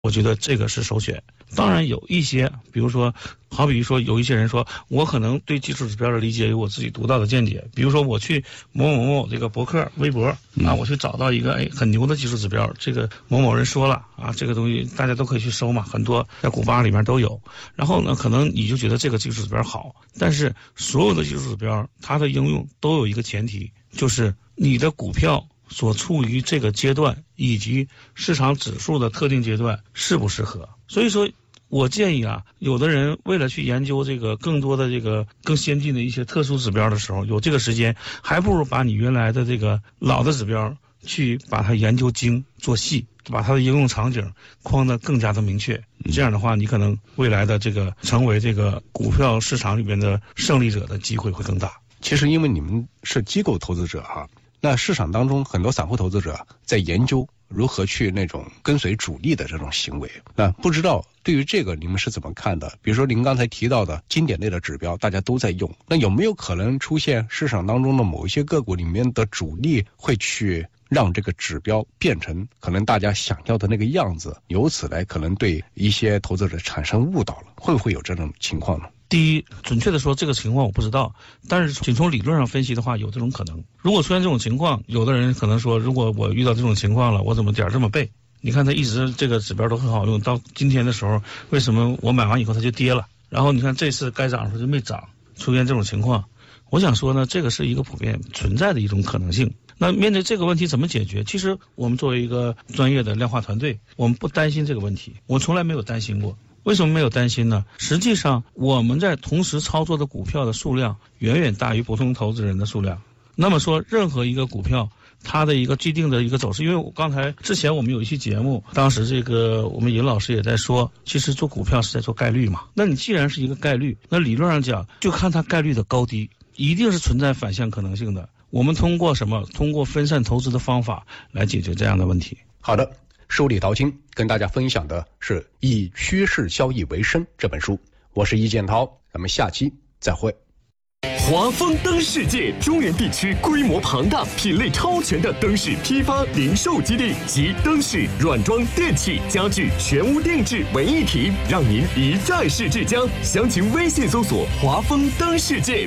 我觉得这个是首选。当然有一些，比如说，好比说有一些人说，我可能对技术指标的理解有我自己独到的见解。比如说我去某某某这个博客、微博啊，我去找到一个很牛的技术指标，这个某某人说了啊，这个东西大家都可以去搜嘛，很多在古巴里面都有。然后呢，可能你就觉得这个技术指标好，但是所有的技术指标它的应用都有一个前提，就是你的股票所处于这个阶段以及市场指数的特定阶段适不适合。所以说我建议啊，有的人为了去研究这个更多的这个更先进的一些特殊指标的时候，有这个时间，还不如把你原来的这个老的指标去把它研究精做细，把它的应用场景框得更加的明确。这样的话，你可能未来的这个成为这个股票市场里边的胜利者的机会会更大。 其实因为你们是机构投资者哈，那市场当中很多散户投资者在研究如何去那种跟随主力的这种行为，那不知道对于这个你们是怎么看的？比如说您刚才提到的经典类的指标大家都在用，那有没有可能出现市场当中的某一些个股里面的主力会去让这个指标变成可能大家想要的那个样子，由此来可能对一些投资者产生误导了，会不会有这种情况呢？ 第一，准确的说这个情况我不知道，但是仅从理论上分析的话，有这种可能。如果出现这种情况，有的人可能说，如果我遇到这种情况了，我怎么点这么背？你看它一直这个指标都很好用，到今天的时候，为什么我买完以后它就跌了？然后你看这次该涨的时候就没涨，出现这种情况，我想说呢，这个是一个普遍存在的一种可能性。那面对这个问题怎么解决？其实我们作为一个专业的量化团队，我们不担心这个问题，我从来没有担心过。为什么没有担心呢？实际上我们在同时操作的股票的数量远远大于普通投资人的数量。那么说任何一个股票它的一个既定的一个走势，因为我刚才之前我们有一期节目，当时这个我们尹老师也在说，其实做股票是在做概率嘛。那你既然是一个概率，那理论上讲就看它概率的高低，一定是存在反向可能性的。我们通过什么？通过分散投资的方法来解决这样的问题。 好的，梳理淘金跟大家分享的是《以趋势交易为生》这本书，我是易建涛，咱们下期再会。 华丰灯世界中原地区规模庞大、品类超全的灯饰批发零售基地及灯饰、软装、电器、家具全屋定制为一体，让您一站式至江。详情微信搜索“华丰灯世界”。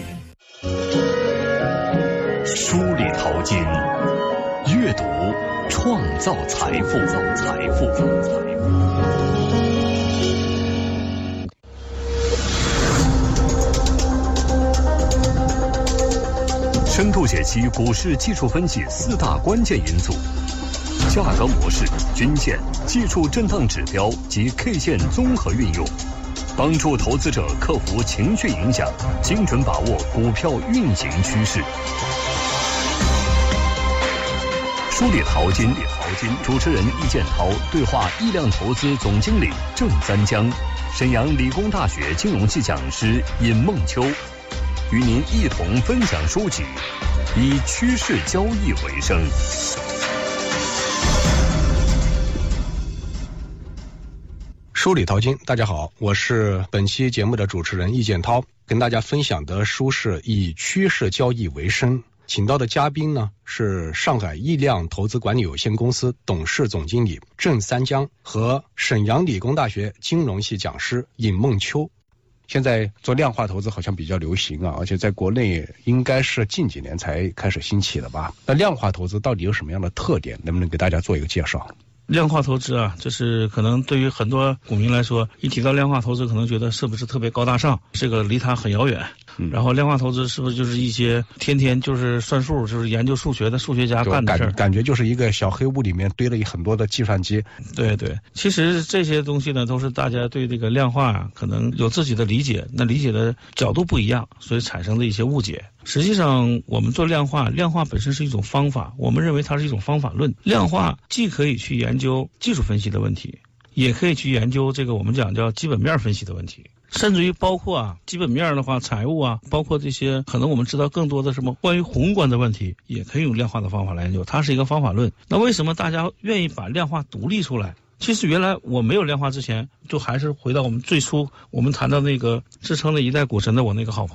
梳理淘金，阅读创造财富。深度解析股市技术分析4大关键因素：价格模式、均线、技术震荡指标及 K 线综合运用，帮助投资者克服情绪影响，精准把握股票运行趋势。梳理淘金，主持人易建涛对话亿量投资总经理郑三江，沈阳理工大学金融系讲师尹梦秋，与您一同分享书籍，以趋势交易为生。 梳理淘金，大家好，我是本期节目的主持人易建涛，跟大家分享的书是《以趋势交易为生》。请到的嘉宾呢是上海亿量投资管理有限公司董事总经理郑三江和沈阳理工大学金融系讲师尹梦秋。现在做量化投资好像比较流行啊，而且在国内应该是近几年才开始兴起的吧？那量化投资到底有什么样的特点？能不能给大家做一个介绍？ 量化投资啊，就是可能对于很多股民来说，一提到量化投资，可能觉得是不是特别高大上，这个离它很遥远。然后量化投资是不是就是一些天天就是算数，就是研究数学的数学家干的事儿？ 感觉就是一个小黑屋里面堆了很多的计算机。 对，其实这些东西呢，都是大家对这个量化啊，可能有自己的理解，那理解的角度不一样，所以产生的一些误解。实际上我们做量化本身是一种方法，我们认为它是一种方法论。量化既可以去研究技术分析的问题，也可以去研究这个我们讲叫基本面分析的问题，甚至于包括基本面的话，财务啊，包括这些可能我们知道更多的什么关于宏观的问题，也可以用量化的方法来研究，它是一个方法论。那为什么大家愿意把量化独立出来？其实原来我没有量化之前，就还是回到我们最初我们谈到那个自称的一代股神的我那个好朋友，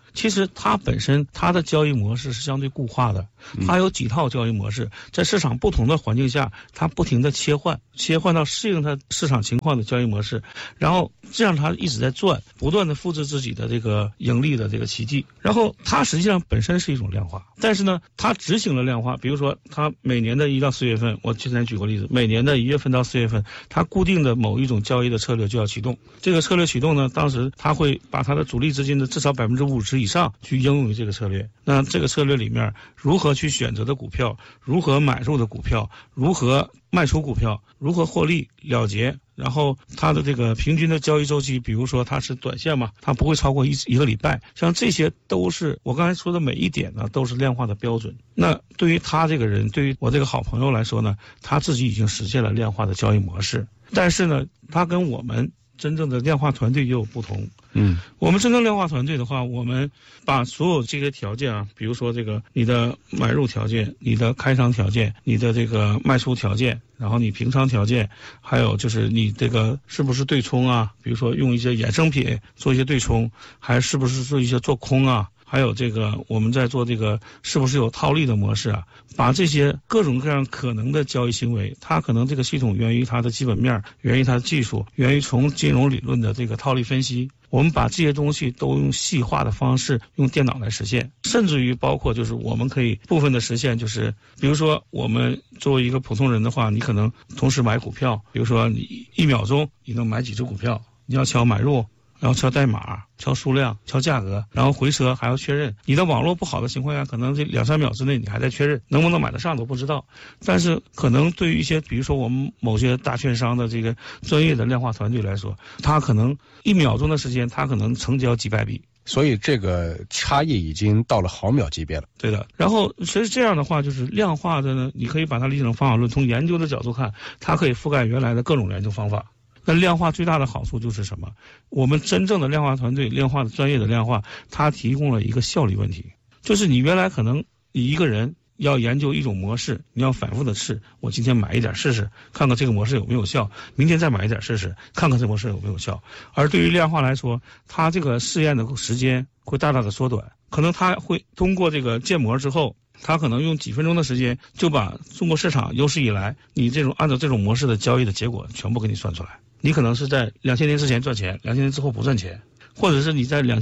其实它本身它的交易模式是相对固化的，它有几套交易模式，在市场不同的环境下，它不停的切换到适应它市场情况的交易模式，然后这样它一直在转，不断的复制自己的这个盈利的这个奇迹。然后它实际上本身是一种量化，但是呢，它执行了量化，比如说它每年的1到4月份，我之前举过例子，每年的1月份到4月份，它固定的某一种交易的策略就要启动。这个策略启动呢，当时它会把它的主力资金的至少50%以上去应用于这个策略。那这个策略里面如何去选择的股票，如何买入的股票，如何卖出股票，如何获利了结，然后它的这个平均的交易周期，比如说它是短线嘛，它不会超过一个礼拜，像这些都是我刚才说的每一点呢，都是量化的标准。那对于他这个人，对于我这个好朋友来说呢，他自己已经实现了量化的交易模式，但是呢，他跟我们真正的量化团队也有不同。我们真正量化团队的话，我们把所有这些条件啊，比如说这个你的买入条件，你的开仓条件，你的这个卖出条件，然后你平仓条件，还有就是你这个是不是对冲啊，比如说用一些衍生品做一些对冲，还是不是做一些做空啊，还有这个我们在做这个是不是有套利的模式啊，把这些各种各样可能的交易行为，它可能这个系统源于它的基本面，源于它的技术，源于从金融理论的这个套利分析，我们把这些东西都用细化的方式用电脑来实现，甚至于包括就是我们可以部分的实现，就是比如说我们作为一个普通人的话，你可能同时买股票，比如说你1秒钟你能买几只股票，你要敲买入，然后敲代码，敲数量，敲价格，然后回车还要确认。你的网络不好的情况下，可能这2-3秒之内你还在确认，能不能买得上都不知道。但是可能对于一些比如说我们某些大券商的这个专业的量化团队来说，他可能1秒钟的时间，他可能成交几百笔。 所以这个差异已经到了毫秒级别了。 对的。然后其实这样的话，就是量化的呢，你可以把它理解成方法论，从研究的角度看，它可以覆盖原来的各种研究方法。那量化最大的好处就是什么？我们真正的量化团队，量化的专业的量化，它提供了一个效率问题，就是你原来可能你一个人要研究一种模式，你要反复的试，我今天买一点试试，看看这个模式有没有效，明天再买一点试试，看看这模式有没有效。而对于量化来说，它这个试验的时间会大大的缩短，可能它会通过这个建模之后，他可能用几分钟的时间就把中国市场有史以来你这种按照这种模式的交易的结果全部给你算出来。你可能是在2000年之前赚钱，2000年之后不赚钱，或者是你在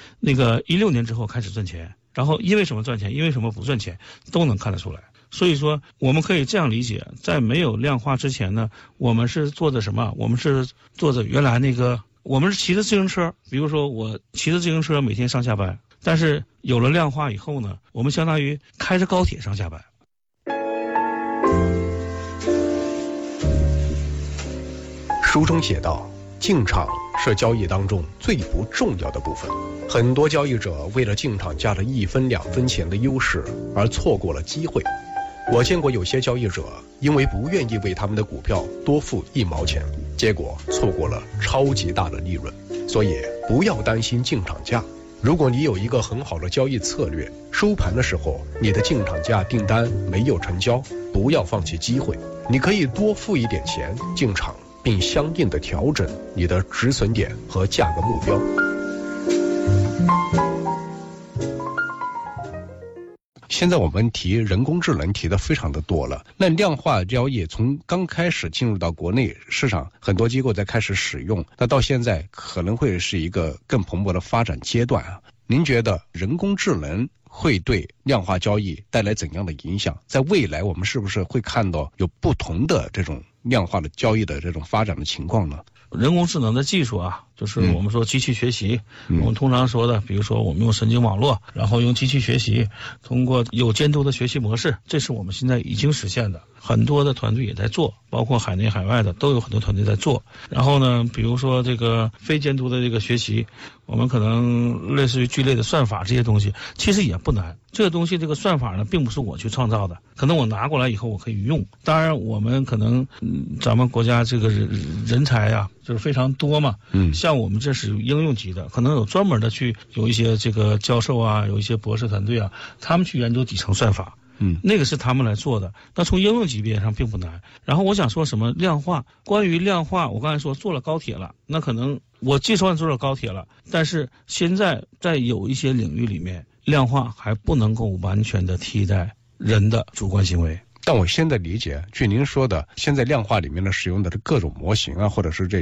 2016年之后开始赚钱，然后因为什么赚钱，因为什么不赚钱，都能看得出来。所以说我们可以这样理解，在没有量化之前呢，我们是做的什么？我们是做的原来我们是骑着自行车，比如说我骑着自行车每天上下班，但是有了量化以后呢，我们相当于开着高铁上下班。 书中写道，进场是交易当中最不重要的部分，很多交易者为了进场价的1分2分钱的优势而错过了机会。我见过有些交易者因为不愿意为他们的股票多付1毛钱，结果错过了超级大的利润。所以不要担心进场价，如果你有一个很好的交易策略，收盘的时候你的进场价订单没有成交，不要放弃机会，你可以多付一点钱进场，并相应的调整你的止损点和价格目标。现在我们提人工智能提的非常的多了，那量化交易从刚开始进入到国内市场，很多机构在开始使用，那到现在可能会是一个更蓬勃的发展阶段啊。您觉得人工智能会对量化交易带来怎样的影响？在未来我们是不是会看到有不同的这种量化的交易的这种发展的情况呢？ 人工智能的技术啊，就是我们说机器学习，我们通常说的，比如说我们用神经网络，然后用机器学习，通过有监督的学习模式，这是我们现在已经实现的，很多的团队也在做，包括海内海外的都有很多团队在做。然后呢，比如说这个非监督的这个学习，我们可能类似于聚类的算法这些东西，其实也不难。这个东西这个算法呢，并不是我去创造的，可能我拿过来以后我可以用。当然我们可能咱们国家这个人才啊就是非常多嘛，像我们这是应用级的，可能有专门的去有一些这个教授啊，有一些博士团队啊，他们去研究底层算法，那个是他们来做的。那从应用级别上并不难。然后我想说什么量化，关于量化，我刚才说做了高铁了，那可能我计算做了高铁了，但是现在在有一些领域里面，量化还不能够完全的替代人的主观行为。 但我现在理解，据您说的，现在量化里面呢使用的各种模型啊，或者是这